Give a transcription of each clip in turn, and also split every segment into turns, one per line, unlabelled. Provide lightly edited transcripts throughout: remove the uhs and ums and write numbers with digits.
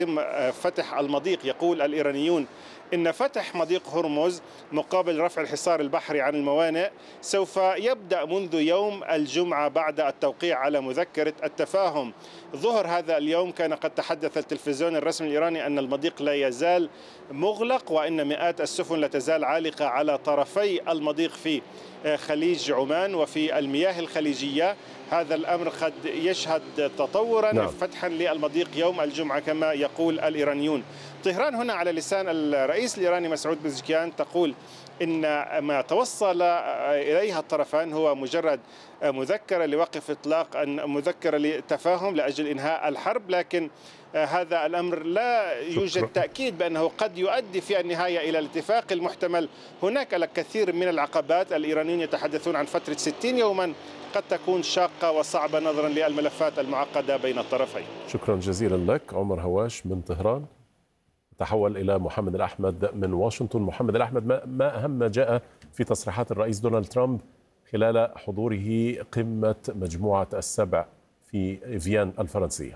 فتح المضيق. يقول الإيرانيون إن فتح مضيق هرمز مقابل رفع الحصار البحري عن الموانئ سوف يبدأ منذ يوم الجمعة بعد التوقيع على مذكرة التفاهم. ظهر هذا اليوم كان قد تحدث التلفزيون الرسمي الإيراني أن المضيق لا يزال مغلق وأن مئات السفن لا تزال عالقة على طرفي المضيق في خليج عمان وفي المياه الخليجية. هذا الأمر قد يشهد تطورا فتحا للمضيق يوم الجمعة كما يقول الإيرانيون. طهران هنا على لسان الرئيس الإيراني مسعود بزكيان تقول إن ما توصل إليها الطرفان هو مجرد مذكرة لوقف إطلاق، مذكرة لتفاهم لأجل إنهاء الحرب، لكن هذا الأمر لا يوجد تأكيد بأنه قد يؤدي في النهاية إلى الاتفاق المحتمل. هناك الكثير من العقبات. الإيرانيون يتحدثون عن فترة 60 يوما قد تكون شاقة وصعبة نظرا للملفات المعقدة بين الطرفين.
شكرا جزيلا لك عمر هواش من طهران. تحول إلى محمد الأحمد من واشنطن. محمد الأحمد، ما أهم ما جاء في تصريحات الرئيس دونالد ترامب خلال حضوره قمة مجموعة السبع في فيينا الفرنسية؟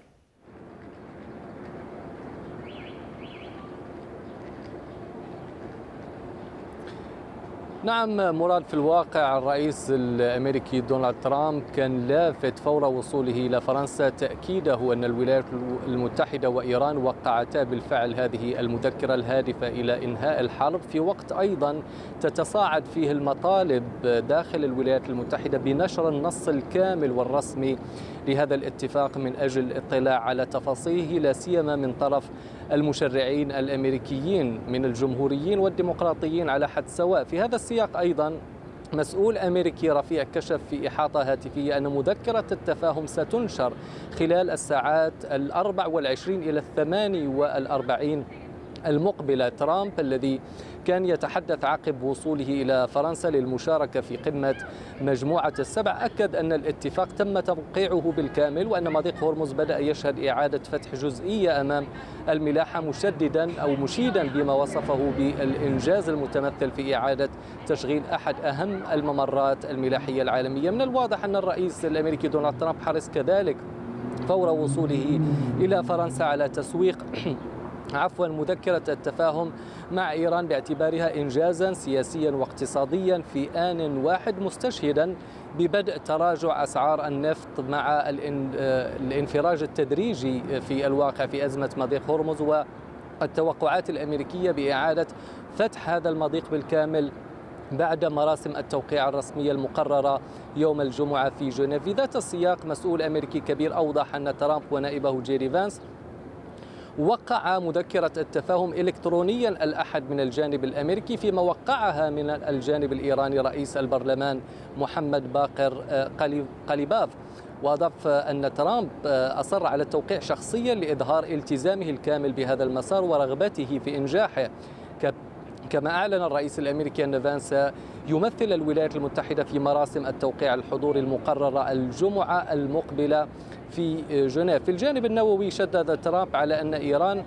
نعم مراد، في الواقع الرئيس الأمريكي دونالد ترامب كان لافت فور وصوله إلى فرنسا تأكيده أن الولايات المتحدة وإيران وقعتا بالفعل هذه المذكرة الهادفة إلى إنهاء الحرب، في وقت أيضا تتصاعد فيه المطالب داخل الولايات المتحدة بنشر النص الكامل والرسمي لهذا الاتفاق من أجل الاطلاع على تفاصيله، لا سيما من طرف المشرعين الأمريكيين من الجمهوريين والديمقراطيين على حد سواء. في هذا السياق أيضا مسؤول أمريكي رفيع كشف في إحاطة هاتفية أن مذكرة التفاهم ستنشر خلال الساعات 24 إلى 48 المقبلة. ترامب الذي كان يتحدث عقب وصوله إلى فرنسا للمشاركة في قمة مجموعة السبع أكد أن الاتفاق تم توقيعه بالكامل وأن مضيق هرمز بدأ يشهد إعادة فتح جزئية أمام الملاحة، مشيدا بما وصفه بالإنجاز المتمثل في إعادة تشغيل أحد أهم الممرات الملاحية العالمية. من الواضح أن الرئيس الأمريكي دونالد ترامب حرص كذلك فور وصوله إلى فرنسا على تسويق مذكرة التفاهم مع إيران باعتبارها إنجازا سياسيا واقتصاديا في آن واحد، مستشهدا ببدء تراجع أسعار النفط مع الانفراج التدريجي في الواقع في أزمة مضيق هرمز والتوقعات الأمريكية بإعادة فتح هذا المضيق بالكامل بعد مراسم التوقيع الرسمية المقررة يوم الجمعة في جنيف. في ذات السياق مسؤول أمريكي كبير أوضح أن ترامب ونائبه جيري فانس وقع مذكرة التفاهم إلكترونيا الأحد من الجانب الأمريكي، فيما وقعها من الجانب الإيراني رئيس البرلمان محمد باقر قليباف. وأضاف أن ترامب أصر على التوقيع شخصيا لإظهار التزامه الكامل بهذا المسار ورغبته في إنجاحه. كما أعلن الرئيس الأمريكي أن فانس يمثل الولايات المتحدة في مراسم التوقيع الحضوري المقررة الجمعة المقبلة في جنيف. في الجانب النووي شدد ترامب على أن إيران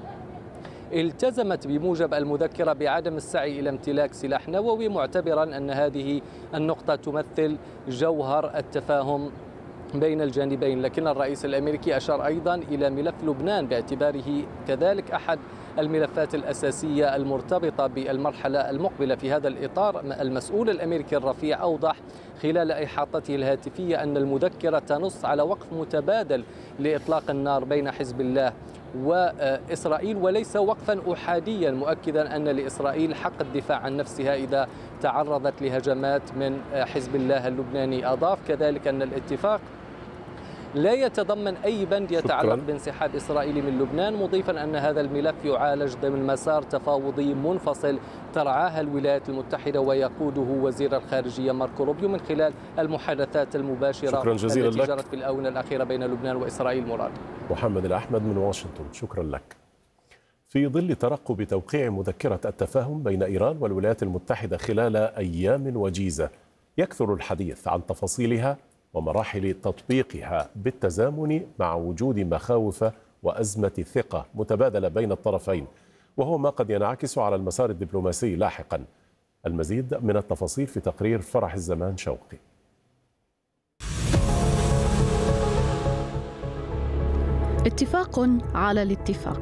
التزمت بموجب المذكرة بعدم السعي إلى امتلاك سلاح نووي، معتبرا أن هذه النقطة تمثل جوهر التفاهم بين الجانبين. لكن الرئيس الأمريكي أشار أيضا إلى ملف لبنان باعتباره كذلك أحد الملفات الأساسية المرتبطة بالمرحلة المقبلة. في هذا الإطار المسؤول الأمريكي الرفيع أوضح خلال إحاطته الهاتفية أن المذكرة تنص على وقف متبادل لإطلاق النار بين حزب الله وإسرائيل وليس وقفا أحاديا، مؤكدا أن لإسرائيل حق الدفاع عن نفسها إذا تعرضت لهجمات من حزب الله اللبناني. أضاف كذلك أن الاتفاق لا يتضمن أي بند يتعلق بانسحاب إسرائيل من لبنان، مضيفا أن هذا الملف يعالج ضمن مسار تفاوضي منفصل ترعاها الولايات المتحدة ويقوده وزير الخارجية ماركو روبيو من خلال المحادثات المباشرة التي جرت في الآونة الأخيرة بين لبنان وإسرائيل. مراد
محمد الأحمد من واشنطن، شكرا لك. في ظل ترقب توقيع مذكرة التفاهم بين إيران والولايات المتحدة خلال أيام وجيزة، يكثر الحديث عن تفاصيلها ومراحل تطبيقها بالتزامن مع وجود مخاوف وأزمة ثقة متبادلة بين الطرفين، وهو ما قد ينعكس على المسار الدبلوماسي لاحقا. المزيد من التفاصيل في تقرير فرح الزمان شوقي.
اتفاق على الاتفاق،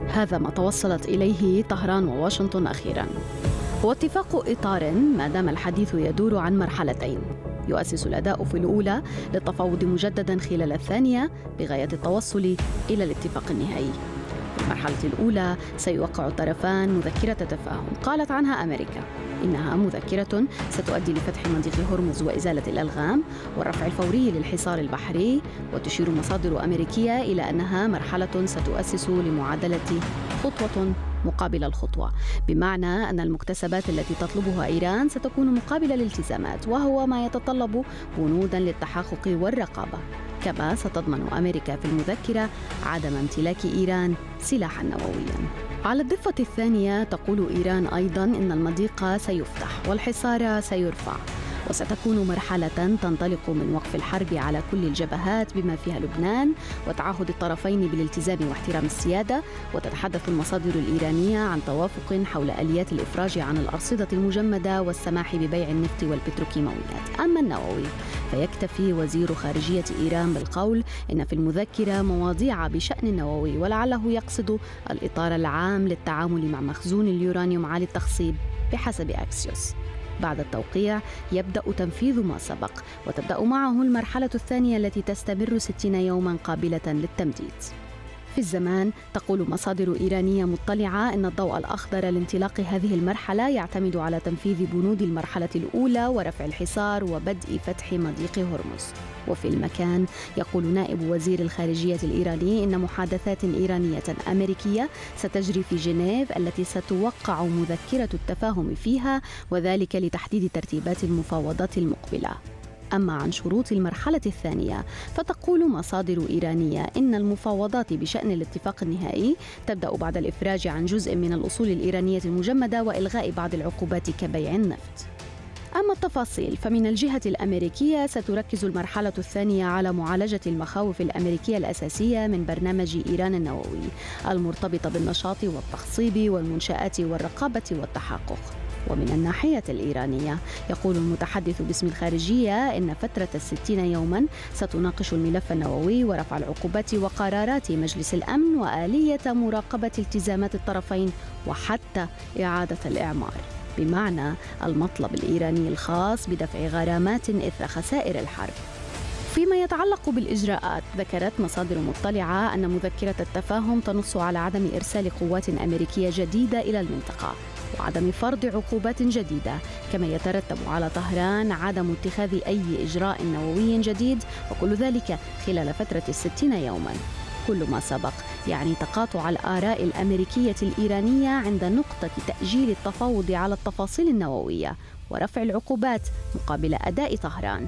هذا ما توصلت إليه طهران وواشنطن أخيراً. هو اتفاق إطار ما دام الحديث يدور عن مرحلتين، يؤسس الأداء في الأولى للتفاوض مجدداً خلال الثانية بغاية التوصل إلى الاتفاق النهائي. في المرحلة الأولى سيوقع الطرفان مذكرة تفاهم قالت عنها أمريكا إنها مذكرة ستؤدي لفتح مضيق هرمز وإزالة الألغام والرفع الفوري للحصار البحري، وتشير مصادر أمريكية إلى أنها مرحلة ستؤسس لمعادلة خطوة مقابل الخطوة، بمعنى أن المكتسبات التي تطلبها إيران ستكون مقابل الالتزامات، وهو ما يتطلب بنوداً للتحقق والرقابة. كما ستضمن أمريكا في المذكرة عدم امتلاك إيران سلاحاً نووياً. على الضفة الثانية تقول إيران أيضاً إن المضيق سيفتح والحصار سيرفع، وستكون مرحلة تنطلق من وقف الحرب على كل الجبهات بما فيها لبنان وتعهد الطرفين بالالتزام واحترام السيادة. وتتحدث المصادر الإيرانية عن توافق حول آليات الإفراج عن الأرصدة المجمدة والسماح ببيع النفط والبتروكيماويات. أما النووي فيكتفي وزير خارجية إيران بالقول إن في المذكرة مواضيع بشأن النووي، ولعله يقصد الإطار العام للتعامل مع مخزون اليورانيوم عالي التخصيب بحسب أكسيوس. بعد التوقيع يبدأ تنفيذ ما سبق، وتبدأ معه المرحلة الثانية التي تستمر 60 يوماً قابلة للتمديد. في الزمان تقول مصادر إيرانية مطلعة أن الضوء الأخضر لانطلاق هذه المرحلة يعتمد على تنفيذ بنود المرحلة الأولى ورفع الحصار وبدء فتح مضيق هرمز. وفي المكان يقول نائب وزير الخارجية الإيراني إن محادثات إيرانية أمريكية ستجري في جنيف التي ستوقع مذكرة التفاهم فيها، وذلك لتحديد ترتيبات المفاوضات المقبلة. أما عن شروط المرحلة الثانية فتقول مصادر إيرانية إن المفاوضات بشأن الاتفاق النهائي تبدأ بعد الإفراج عن جزء من الأصول الإيرانية المجمدة وإلغاء بعض العقوبات كبيع النفط. أما التفاصيل فمن الجهة الأمريكية ستركز المرحلة الثانية على معالجة المخاوف الأمريكية الأساسية من برنامج إيران النووي المرتبطة بالنشاط والتخصيب والمنشآت والرقابة والتحقق. ومن الناحية الإيرانية يقول المتحدث باسم الخارجية إن فترة 60 يوماً ستناقش الملف النووي ورفع العقوبات وقرارات مجلس الأمن وآلية مراقبة التزامات الطرفين وحتى إعادة الإعمار، بمعنى المطلب الإيراني الخاص بدفع غرامات إثر خسائر الحرب. فيما يتعلق بالإجراءات ذكرت مصادر مطلعة أن مذكرة التفاهم تنص على عدم إرسال قوات أمريكية جديدة إلى المنطقة وعدم فرض عقوبات جديدة، كما يترتب على طهران عدم اتخاذ أي إجراء نووي جديد، وكل ذلك خلال فترة 60 يوماً. كل ما سبق يعني تقاطع الآراء الأمريكية الإيرانية عند نقطة تأجيل التفاوض على التفاصيل النووية ورفع العقوبات مقابل أداء طهران.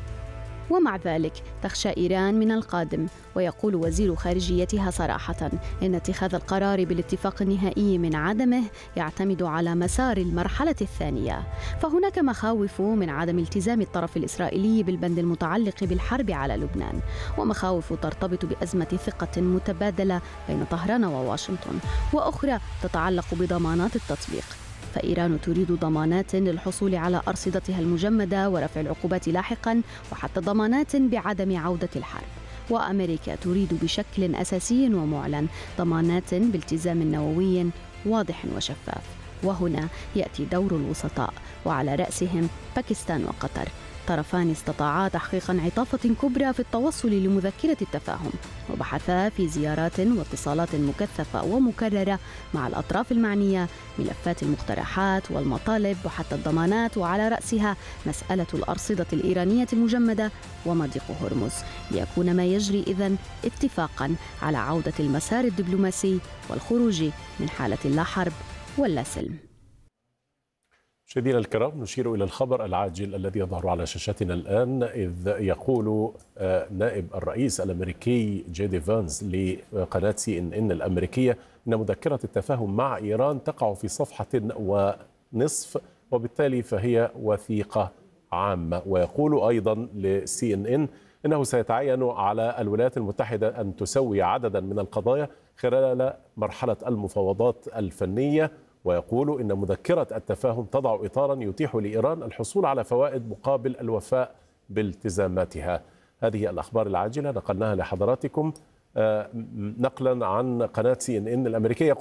ومع ذلك تخشى إيران من القادم، ويقول وزير خارجيتها صراحة إن اتخاذ القرار بالاتفاق النهائي من عدمه يعتمد على مسار المرحلة الثانية، فهناك مخاوف من عدم التزام الطرف الإسرائيلي بالبند المتعلق بالحرب على لبنان، ومخاوف ترتبط بأزمة ثقة متبادلة بين طهران وواشنطن، وأخرى تتعلق بضمانات التطبيق. فإيران تريد ضمانات للحصول على أرصدتها المجمدة ورفع العقوبات لاحقاً، وحتى ضمانات بعدم عودة الحرب. وأمريكا تريد بشكل أساسي ومعلن ضمانات بالتزام نووي واضح وشفاف. وهنا يأتي دور الوسطاء، وعلى رأسهم باكستان وقطر، طرفان استطاعا تحقيق انعطافة كبرى في التوصل لمذكرة التفاهم، وبحثا في زيارات واتصالات مكثفة ومكررة مع الأطراف المعنية ملفات المقترحات والمطالب وحتى الضمانات، وعلى رأسها مسألة الأرصدة الإيرانية المجمدة ومضيق هرمز، ليكون ما يجري إذن اتفاقا على عودة المسار الدبلوماسي والخروج من حالة لا حرب ولا سلم.
مشاهدينا الكرام، نشير إلى الخبر العاجل الذي يظهر على شاشتنا الآن، إذ يقول نائب الرئيس الأمريكي جي دي فانس لقناة CNN الأمريكية أن مذكرة التفاهم مع إيران تقع في صفحة ونصف، وبالتالي فهي وثيقة عامة. ويقول أيضا CNN أنه سيتعين على الولايات المتحدة أن تسوي عددا من القضايا خلال مرحلة المفاوضات الفنية، ويقول إن مذكرة التفاهم تضع إطارا يتيح لإيران الحصول على فوائد مقابل الوفاء بالتزاماتها. هذه الأخبار العاجلة نقلناها لحضراتكم، نقلا عن قناة CNN الأمريكية